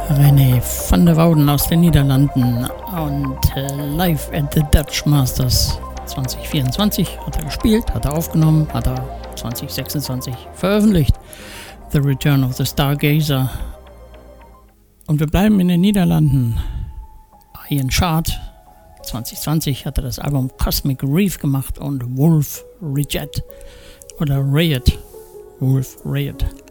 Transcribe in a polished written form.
René van der Wouden aus den Niederlanden und live at the Dutch Masters 2024 hat er gespielt, hat er aufgenommen, hat er 2026 veröffentlicht. The Return of the Stargazer. Und wir bleiben in den Niederlanden. Ian Chart 2020 hat er das Album Cosmic Reef gemacht und Wolf Riot oder Riot. Wolf Riot.